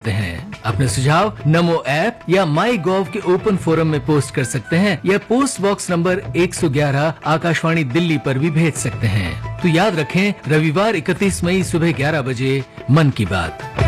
सकते हैं। अपने सुझाव नमो ऐप या MyGov के ओपन फोरम में पोस्ट कर सकते हैं या post box number 111 Akashvani Delhi पर भी भेज सकते हैं। तो याद रखें, रविवार 31 मई सुबह 11 बजे मन की बात।